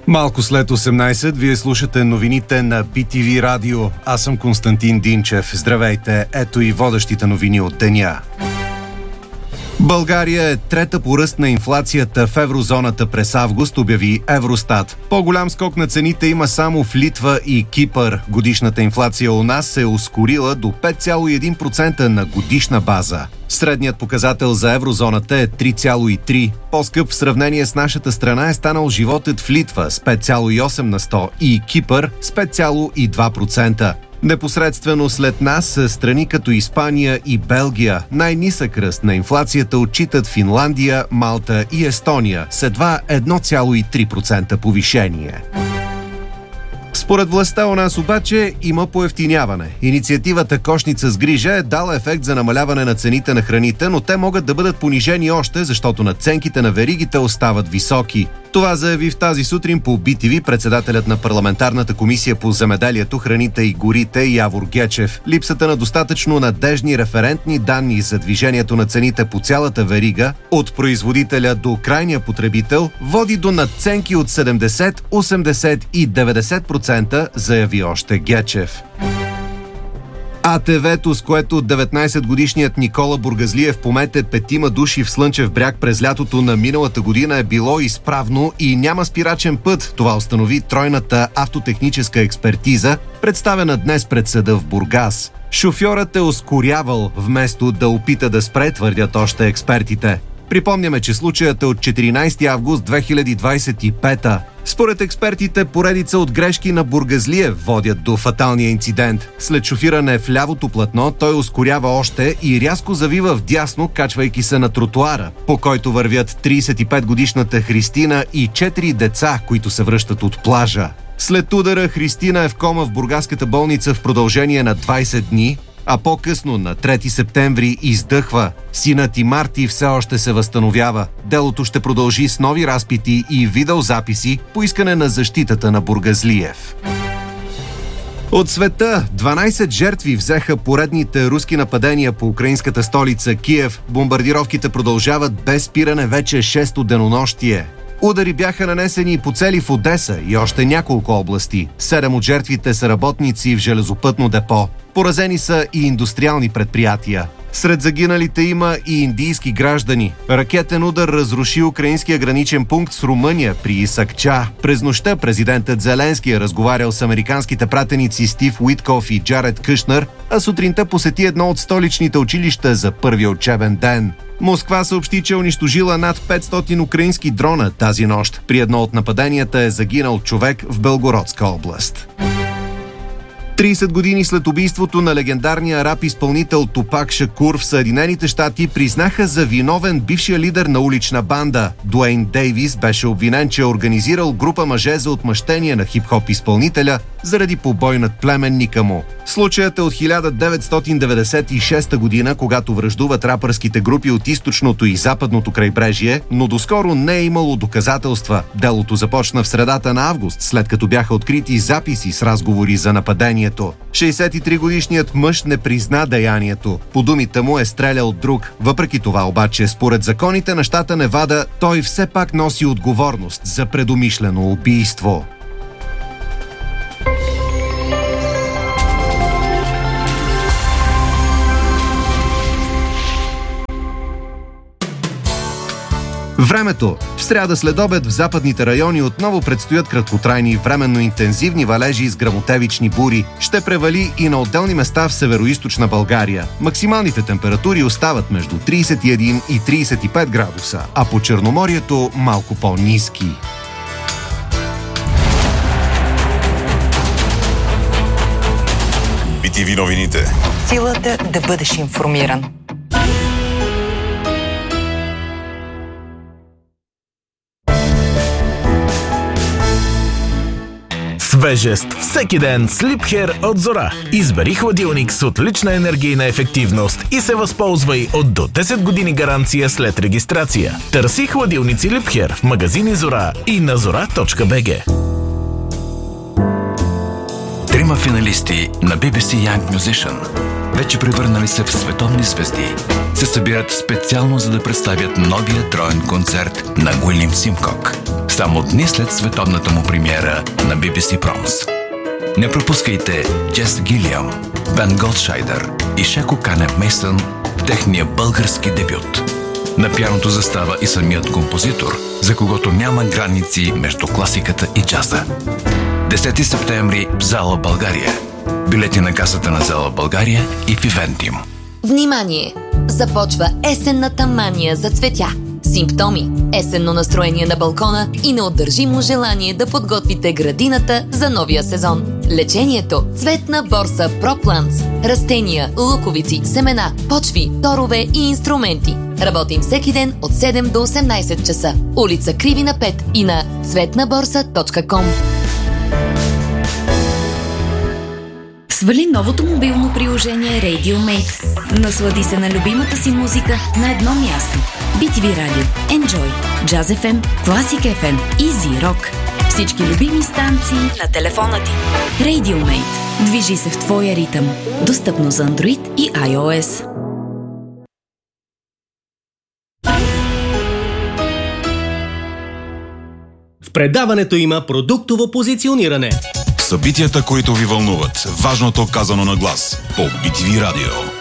Малко след 18, вие слушате новините на BTV Радио. Аз съм Константин Динчев. Здравейте, ето и водещите новини от деня. България е трета по ръст на инфлацията в еврозоната през август, обяви Евростат. По-голям скок на цените има само в Литва и Кипър. Годишната инфлация у нас се е ускорила до 5,1% на годишна база. Средният показател за еврозоната е 3,3. По-скъп в сравнение с нашата страна е станал животът в Литва с 5,8% и Кипър с 5,2%. Непосредствено след нас са страни като Испания и Белгия. Най-нисък ръст на инфлацията отчитат Финландия, Малта и Естония с едва 1,3% повишение. Според властта у нас обаче има поевтиняване. Инициативата Кошница с грижа е дала ефект за намаляване на цените на храните, но те могат да бъдат понижени още, защото надценките на веригите остават високи. Това заяви в тази сутрин по BTV председателят на парламентарната комисия по земеделието, храните и горите Явор Гечев. Липсата на достатъчно надежни референтни данни за движението на цените по цялата верига, от производителя до крайния потребител, води до надценки от 70, 80 и 90%, заяви още Гечев. АТВ-то, с което 19-годишният Никола Бургазлиев помете 5 души в Слънчев бряг през лятото на миналата година, е било изправно и няма спирачен път. Това установи тройната автотехническа експертиза, представена днес пред съда в Бургас. Шофьорът е ускорявал, вместо да опита да спре, твърдят още експертите. Припомняме, че случаят е от 14 август 2025. Според експертите, поредица от грешки на Бургазлиев водят до фаталния инцидент. След шофиране в лявото платно, той ускорява още и рязко завива вдясно, качвайки се на тротуара, по който вървят 35-годишната Христина и 4 деца, които се връщат от плажа. След удара Христина е в кома в бургаската болница в продължение на 20 дни, а по-късно на 3 септември издъхва. Синът и Марти все още се възстановява. Делото ще продължи с нови разпити и видеозаписи по искане на защитата на Бургазлиев. От света 12 жертви взеха поредните руски нападения по украинската столица Киев. Бомбардировките продължават без спиране вече 6-то денонощие. Удари бяха нанесени по цели в Одеса и още няколко области. 7 от жертвите са работници в железопътно депо. Поразени са и индустриални предприятия. Сред загиналите има и индийски граждани. Ракетен удар разруши украинския граничен пункт с Румъния при Исакча. През нощта президентът Зеленски е разговарял с американските пратеници Стив Уитков и Джаред Кушнер, а сутринта посети едно от столичните училища за първия учебен ден. Москва съобщи, че унищожила над 500 украински дрона тази нощ. При едно от нападенията е загинал човек в Белгородска област. 30 години след убийството на легендарния рап-изпълнител Тупак Шакур в Съединените щати признаха за виновен бившия лидер на улична банда. Дуейн Дейвис беше обвинен, че е организирал група мъже за отмъщение на хип-хоп изпълнителя заради побой над племенника му. Случаят е от 1996 година, когато враждуват рапърските групи от източното и западното крайбрежие, но доскоро не е имало доказателства. Делото започна в средата на август, след като бяха открити записи с разговори за нападението. 63-годишният мъж не призна деянието. По думите му е стрелял друг. Въпреки това обаче, според законите на щата Невада, той все пак носи отговорност за предумишлено убийство. Времето. В сряда следобед в западните райони отново предстоят краткотрайни временно интензивни валежи с гръмотевични бури. Ще превали и на отделни места в североизточна България. Максималните температури остават между 31 и 35 градуса, а по Черноморието малко по-ниски. BTV новините. Силата да бъдеш информиран. Свежест всеки ден с Liebherr от Зора. Избери хладилник с отлична енергийна ефективност и се възползвай от до 10 години гаранция след регистрация. Търси хладилници Liebherr в магазини Зора и на zora.bg. Трима финалисти на BBC Young Musician, вече превърнали се в световни звезди, се събират специално за да представят новия троен концерт на Уилям Симкок. само дни след световната му премиера на BBC Proms. Не пропускайте Джес Гилиам, Бен Голдшайдер и Шеко Канев Мейсън в техния български дебют. На пианото застава и самият композитор, за когото няма граници между класиката и джаза. 10 септември в Зала България. Билети на касата на Зала България и в Ивентим. Внимание! Започва есенната мания за цветя. Симптоми, есенно настроение на балкона и неотдържимо желание да подготвите градината за новия сезон. Лечението – цветна борса ProPlants. Растения, луковици, семена, почви, торове и инструменти. Работим всеки ден от 7 до 18 часа. Улица Кривина 5 и на цветнаборса.com. Свали новото мобилно приложение RadioMate. Наслади се на любимата си музика на едно място. BTV Radio, Enjoy, Jazz FM, Classic FM, Easy Rock. Всички любими станции на телефона ти. RadioMate. Движи се в твоя ритъм. Достъпно за Android и iOS. В предаването има продуктово позициониране. Събитията, които ви вълнуват. Важното казано на глас. По BTV Radio.